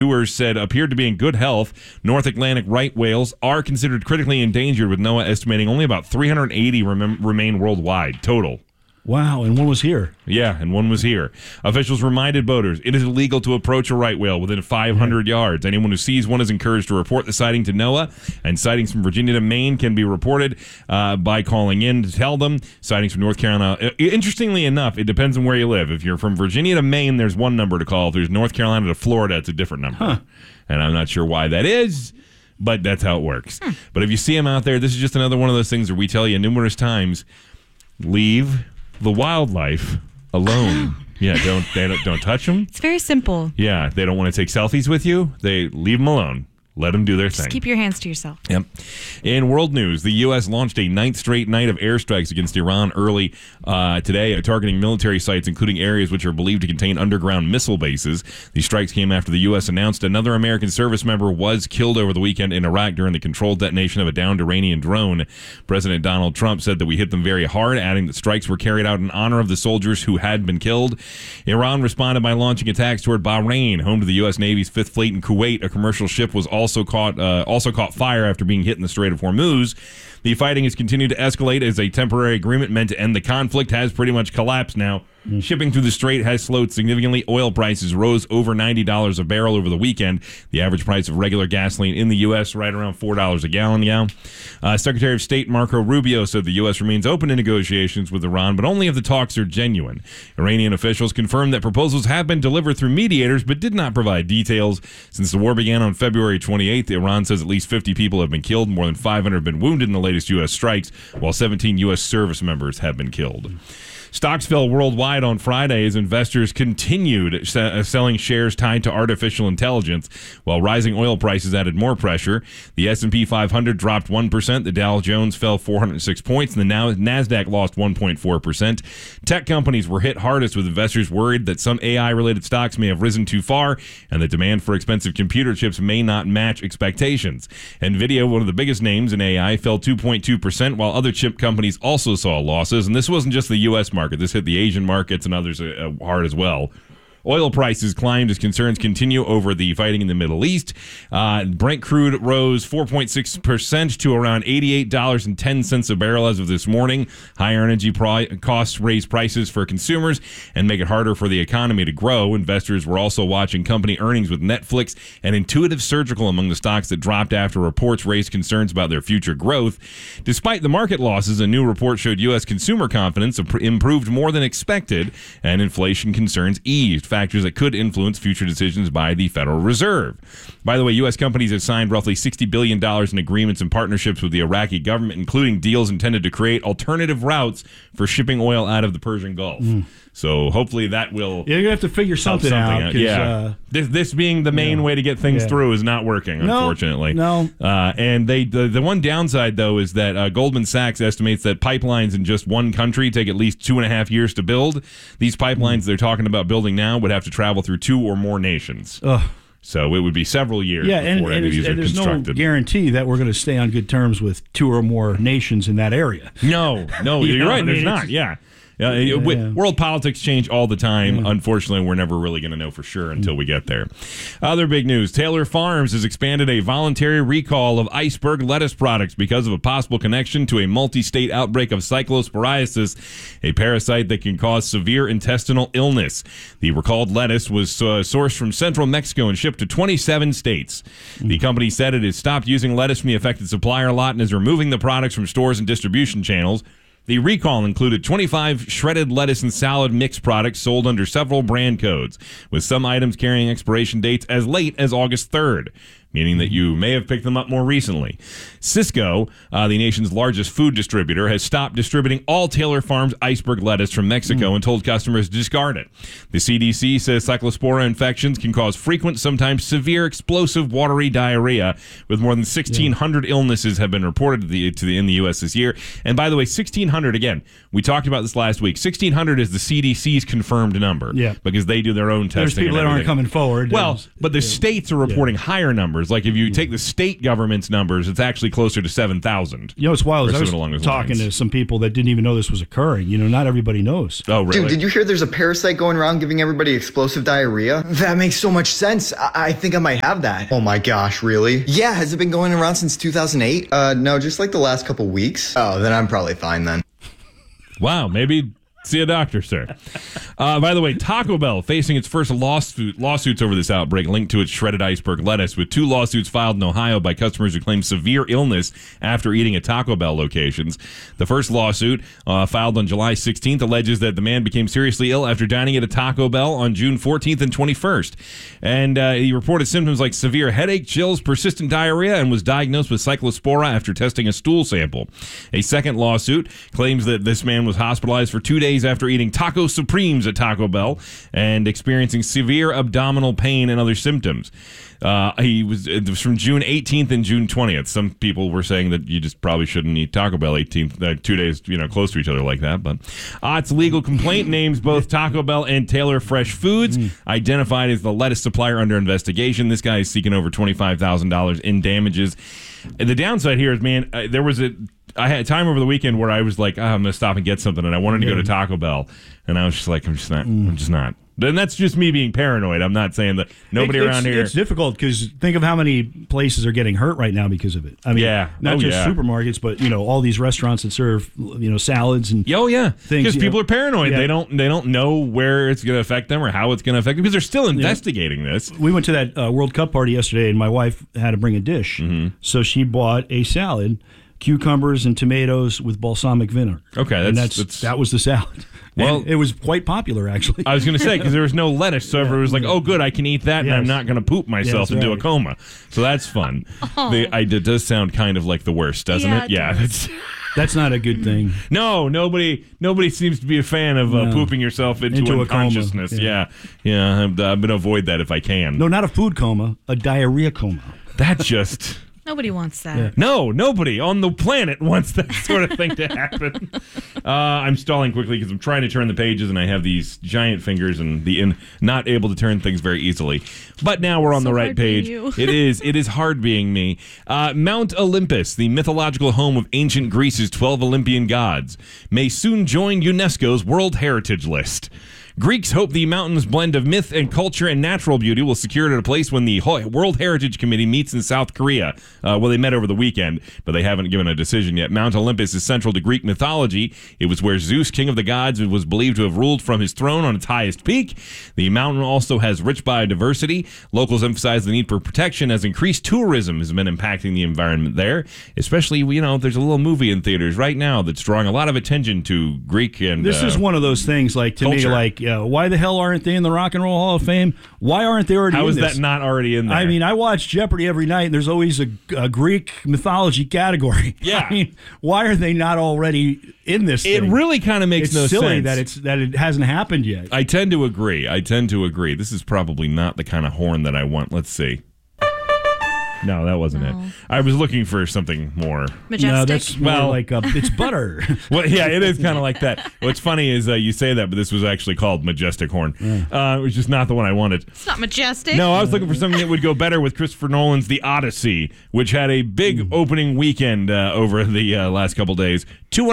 Viewers said appeared to be in good health. North Atlantic right whales are considered critically endangered, with NOAA estimating only about 380 remain worldwide total. Wow, and one was here. Yeah, and one was here. Officials reminded boaters it is illegal to approach a right whale within 500 yards. Anyone who sees one is encouraged to report the sighting to NOAA, and sightings from Virginia to Maine can be reported by calling in to tell them. Sightings from North Carolina, interestingly enough, it depends on where you live. If you're from Virginia to Maine, there's one number to call. If there's North Carolina to Florida, it's a different number. Huh. And I'm not sure why that is, but that's how it works. But if you see them out there, this is just another one of those things where we tell you numerous times, leave the wildlife alone. Yeah, don't touch them. It's very simple. Yeah, they don't want to take selfies with you. They leave them alone. Let them do their thing. Just keep your hands to yourself. Yep. In world news, the U.S. launched a 9th straight night of airstrikes against Iran early today, targeting military sites, including areas which are believed to contain underground missile bases. These strikes came after the U.S. announced another American service member was killed over the weekend in Iraq during the controlled detonation of a downed Iranian drone. President Donald Trump said that we hit them very hard, adding that strikes were carried out in honor of the soldiers who had been killed. Iran responded by launching attacks toward Bahrain, home to the U.S. Navy's Fifth Fleet, in Kuwait. A commercial ship was also caught fire after being hit in the Strait of Hormuz. The fighting has continued to escalate as a temporary agreement meant to end the conflict has pretty much collapsed now. Shipping through the strait has slowed significantly. Oil prices rose over $90 a barrel over the weekend. The average price of regular gasoline in the U.S. right around $4 a gallon now. Secretary of State Marco Rubio said the U.S. remains open to negotiations with Iran, but only if the talks are genuine. Iranian officials confirmed that proposals have been delivered through mediators, but did not provide details. Since the war began on February 28th, Iran says at least 50 people have been killed, more than 500 have been wounded in the latest U.S. strikes, while 17 U.S. service members have been killed. Stocks fell worldwide on Friday as investors continued selling shares tied to artificial intelligence, while rising oil prices added more pressure. The S&P 500 dropped 1%, the Dow Jones fell 406 points, and the NASDAQ lost 1.4%. Tech companies were hit hardest, with investors worried that some AI-related stocks may have risen too far and the demand for expensive computer chips may not match expectations. NVIDIA, one of the biggest names in AI, fell 2.2%, while other chip companies also saw losses, and this wasn't just the U.S. market. This hit the Asian markets and others hard as well. Oil prices climbed as concerns continue over the fighting in the Middle East. Brent crude rose 4.6% to around $88.10 a barrel as of this morning. Higher energy costs raise prices for consumers and make it harder for the economy to grow. Investors were also watching company earnings, with Netflix and Intuitive Surgical among the stocks that dropped after reports raised concerns about their future growth. Despite the market losses, a new report showed U.S. consumer confidence improved more than expected, and inflation concerns eased, factors that could influence future decisions by the Federal Reserve. By the way, U.S. companies have signed roughly $60 billion in agreements and partnerships with the Iraqi government, including deals intended to create alternative routes for shipping oil out of the Persian Gulf. So hopefully that will... You're going to have to figure something out. Yeah. This being the main way to get things through is not working, unfortunately. No. And the one downside, though, is that Goldman Sachs estimates that pipelines in just one country take at least 2.5 years to build. These pipelines they're talking about building now would have to travel through 2 or more nations. So it would be several years before any of these are there's constructed. No guarantee that we're going to stay on good terms with 2 or more nations in that area. No, you're right. There's not. Yeah. World politics change all the time. Unfortunately, we're never really going to know for sure until we get there. Other big news. Taylor Farms has expanded a voluntary recall of iceberg lettuce products because of a possible connection to a multi-state outbreak of cyclosporiasis, a parasite that can cause severe intestinal illness. The recalled lettuce was sourced from central Mexico and shipped to 27 states. The company said it has stopped using lettuce from the affected supplier lot and is removing the products from stores and distribution channels. The recall included 25 shredded lettuce and salad mix products sold under several brand codes, with some items carrying expiration dates as late as August 3rd. Meaning that you may have picked them up more recently. Cisco, the nation's largest food distributor, has stopped distributing all Taylor Farms iceberg lettuce from Mexico and told customers to discard it. The CDC says cyclospora infections can cause frequent, sometimes severe, explosive, watery diarrhea, with more than 1,600 illnesses have been reported in the U.S. this year. And by the way, 1,600, again, we talked about this last week. 1,600 is the CDC's confirmed number because they do their own testing. There's people that aren't coming forward. Well, but the states are reporting higher numbers. numbers. Like if you take the state government's numbers, it's actually closer to 7,000. You know, it's wild. Or I was something along those talking lines. to some people that didn't even know this was occurring. You know, not everybody knows. Oh, really? Dude, did you hear there's a parasite going around giving everybody explosive diarrhea? That makes so much sense. I think I might have that. Oh my gosh, really? Yeah, has it been going around since 2008? No, just like the last couple weeks. Oh, then I'm probably fine then. Wow, maybe see a doctor, sir. By the way, Taco Bell facing its first lawsuits over this outbreak linked to its shredded iceberg lettuce, with 2 lawsuits filed in Ohio by customers who claim severe illness after eating at Taco Bell locations. The first lawsuit, filed on July 16th, alleges that the man became seriously ill after dining at a Taco Bell on June 14th and 21st. And he reported symptoms like severe headache, chills, persistent diarrhea, and was diagnosed with cyclospora after testing a stool sample. A second lawsuit claims that this man was hospitalized for 2 days after eating Taco Supremes at Taco Bell and experiencing severe abdominal pain and other symptoms. It was from June 18th and June 20th. Some people were saying that you just probably shouldn't eat Taco Bell 2 days, close to each other like that. But its legal complaint names both Taco Bell and Taylor Fresh Foods, identified as the lettuce supplier under investigation. This guy is seeking over $25,000 in damages. And the downside here is, man, I had time over the weekend where I was like, I'm going to stop and get something, and I wanted to go to Taco Bell, and I was just like, I'm just not. Then that's just me being paranoid. I'm not saying that nobody around here. It's difficult because think of how many places are getting hurt right now because of it. I mean, not just supermarkets, but all these restaurants that serve salads and things. Because people are paranoid. Yeah. They don't know where it's going to affect them or how it's going to affect them because they're still investigating this. We went to that World Cup party yesterday, and my wife had to bring a dish, so she bought a salad. Cucumbers and tomatoes with balsamic vinegar. Okay, that was the salad. Well, and it was quite popular, actually. I was going to say, because there was no lettuce, so everyone was like, oh, good, I can eat that, and I'm not going to poop myself into a coma. So that's fun. It does sound kind of like the worst, doesn't it? Yeah. That's not a good thing. No, nobody seems to be a fan of pooping yourself into unconsciousness. Yeah. I'm going to avoid that if I can. No, not a food coma, a diarrhea coma. That just... Nobody wants that. Yeah. No, nobody on the planet wants that sort of thing to happen. I'm stalling quickly because I'm trying to turn the pages and I have these giant fingers and not able to turn things very easily. But now we're on the right page. It is hard being me. Mount Olympus, the mythological home of ancient Greece's 12 Olympian gods, may soon join UNESCO's World Heritage List. Greeks hope the mountain's blend of myth and culture and natural beauty will secure it at a place when the World Heritage Committee meets in South Korea. They met over the weekend, but they haven't given a decision yet. Mount Olympus is central to Greek mythology. It was where Zeus, king of the gods, was believed to have ruled from his throne on its highest peak. The mountain also has rich biodiversity. Locals emphasize the need for protection as increased tourism has been impacting the environment there. Especially, there's a little movie in theaters right now that's drawing a lot of attention to Greek and This is one of those things, like, to culture. me, like, why the hell aren't they in the Rock and Roll Hall of Fame? Why aren't they already How in is this? that not already in there? I mean, I watch Jeopardy every night, and there's always a Greek mythology category. Yeah. I mean, why are they not already in this It thing? really kind of makes It's no silly sense. that it hasn't happened yet. I tend to agree. This is probably not the kind of horn that I want. Let's see. No, that wasn't it. I was looking for something more. Majestic. No, that's more like it's butter. Well, yeah, it is kind of like that. What's funny is you say that, but this was actually called Majestic Horn. It was just not the one I wanted. It's not majestic. No, I was looking for something that would go better with Christopher Nolan's The Odyssey, which had a big opening weekend over the last couple days.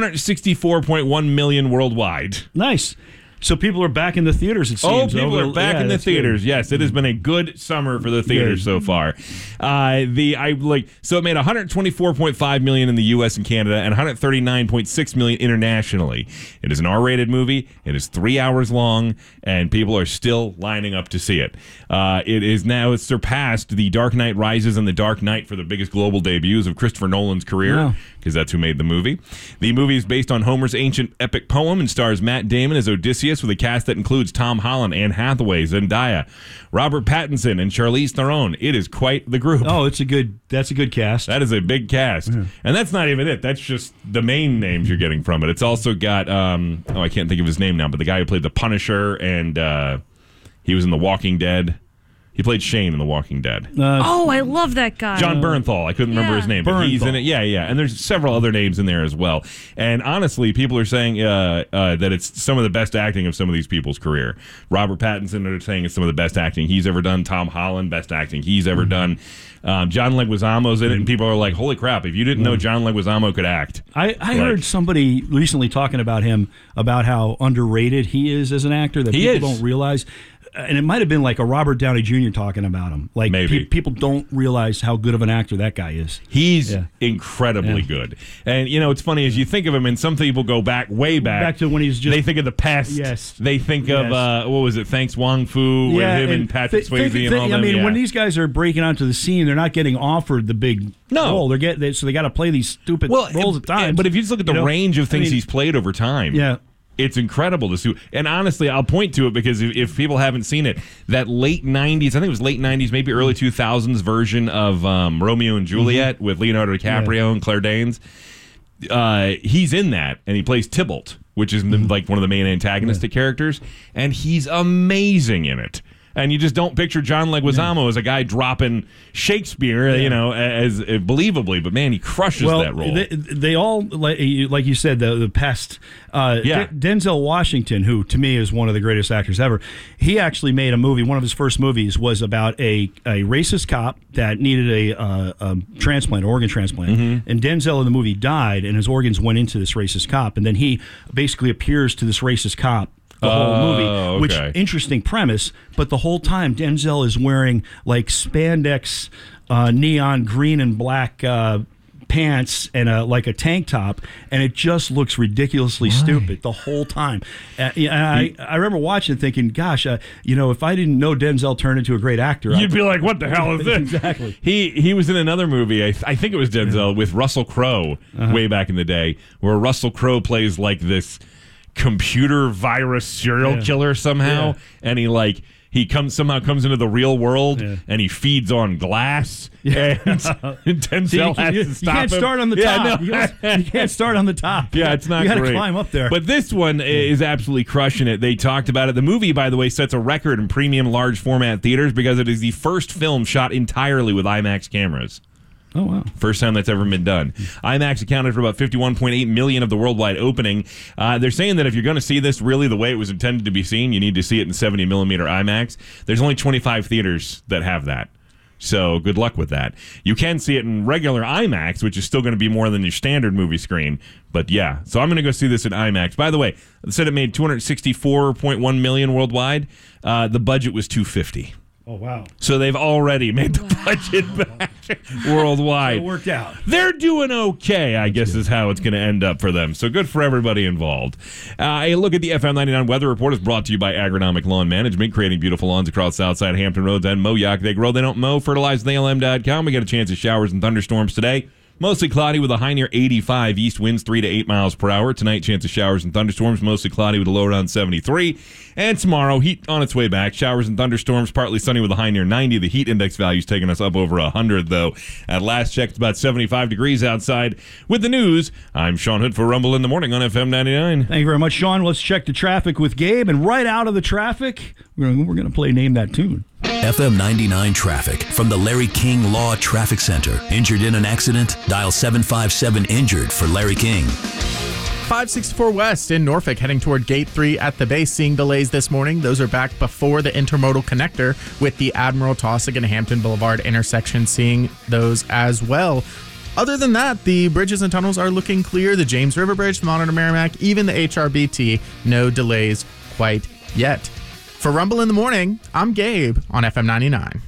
264.1 million worldwide. Nice. So people are back in the theaters, it seems. People are back in the that's theaters. good. Yes, it has been a good summer for the theaters so far. So it made 124.5 million in the U.S. and Canada and 139.6 million internationally. It is an R-rated movie. It is 3 hours long, and people are still lining up to see it. It's surpassed The Dark Knight Rises and The Dark Knight for the biggest global debuts of Christopher Nolan's career, because that's who made the movie. The movie is based on Homer's ancient epic poem and stars Matt Damon as Odysseus, with a cast that includes Tom Holland, Anne Hathaway, Zendaya, Robert Pattinson, and Charlize Theron. It is quite the group. Oh, that's a good cast. That is a big cast. And that's not even it. That's just the main names you're getting from it. It's also got, I can't think of his name now, but the guy who played the Punisher, and he was in The Walking Dead. He played Shane in The Walking Dead. I love that guy. John Bernthal. I couldn't remember his name, but he's in it. Yeah. And there's several other names in there as well. And honestly, people are saying that it's some of the best acting of some of these people's career. Robert Pattinson are saying it's some of the best acting he's ever done. Tom Holland, best acting he's ever done. John Leguizamo's in it, and people are like, holy crap, if you didn't know John Leguizamo could act. I heard somebody recently talking about him, about how underrated he is as an actor, that people don't realize. And it might have been like a Robert Downey Jr. talking about him. Like, maybe. People don't realize how good of an actor that guy is. He's incredibly good. And, it's funny, as you think of him, and some people go way back. Back to when he's just... They think of The Pest. Yes. They think of, what was it, Thanks Wong Fu, with him and Patrick Swayze and all them. I mean, when these guys are breaking onto the scene, they're not getting offered the big role. So they got to play these stupid roles at times. But if you just look at the range of things he's played over time... Yeah. It's incredible to see. And honestly, I'll point to it because if people haven't seen it, that late 90s, I think it was late 90s, maybe early 2000s version of Romeo and Juliet with Leonardo DiCaprio and Claire Danes, he's in that, and he plays Tybalt, which is like one of the main antagonistic characters, and he's amazing in it. And you just don't picture John Leguizamo as a guy dropping Shakespeare, as believably. But, man, he crushes that role. They all, like you said, the Pest. Denzel Washington, who to me is one of the greatest actors ever, he actually made a movie. One of his first movies was about a racist cop that needed a transplant, an organ transplant. Mm-hmm. And Denzel in the movie died, and his organs went into this racist cop. And then he basically appears to this racist cop the whole movie, which interesting premise, but the whole time Denzel is wearing like spandex, neon green and black pants and like a tank top, and it just looks ridiculously stupid the whole time. I remember watching it thinking, gosh, if I didn't know Denzel turned into a great actor, you'd be like, what the hell is this? Exactly. He was in another movie, I think it was Denzel, with Russell Crowe way back in the day, where Russell Crowe plays like this computer virus serial killer somehow, and he comes into the real world and he feeds on glass, and Denzel has to stop him. You can't start on the top. You can't start on the top. Yeah, it's not great. You got to climb up there. But this one is absolutely crushing it. They talked about it. The movie, by the way, sets a record in premium large format theaters because it is the first film shot entirely with IMAX cameras. Oh, wow. First time that's ever been done. IMAX accounted for about 51.8 million of the worldwide opening. They're saying that if you're going to see this really the way it was intended to be seen, you need to see it in 70 millimeter IMAX. There's only 25 theaters that have that. So good luck with that. You can see it in regular IMAX, which is still going to be more than your standard movie screen. But yeah, so I'm going to go see this in IMAX. By the way, it said it made 264.1 million worldwide. The budget was $250. Oh, wow. So they've already made the budget back worldwide. So it worked out. They're doing okay, I guess, is how it's going to end up for them. So good for everybody involved. A look at the FM 99 weather report is brought to you by Agronomic Lawn Management, creating beautiful lawns across Southside Hampton Roads and Moyock. They grow, they don't mow. FertilizeTheALM.com. We got a chance of showers and thunderstorms today. Mostly cloudy with a high near 85. East winds 3 to 8 miles per hour. Tonight, chance of showers and thunderstorms. Mostly cloudy with a low around 73. And tomorrow, heat on its way back. Showers and thunderstorms. Partly sunny with a high near 90. The heat index value is taking us up over 100, though. At last check, it's about 75 degrees outside. With the news, I'm Sean Hood for Rumble in the Morning on FM 99. Thank you very much, Sean. Let's check the traffic with Gabe. And right out of the traffic, we're going to play Name That Tune. FM 99 traffic from the Larry King Law Traffic Center. Injured in an accident? Dial 757-INJURED for Larry King. 564 West in Norfolk, heading toward Gate 3 at the base, seeing delays this morning. Those are back before the intermodal connector with the Admiral Taussig and Hampton Boulevard intersection, seeing those as well. Other than that, the bridges and tunnels are looking clear. The James River Bridge, the Monitor Merrimack, even the HRBT, no delays quite yet. For Rumble in the Morning, I'm Gabe on FM 99.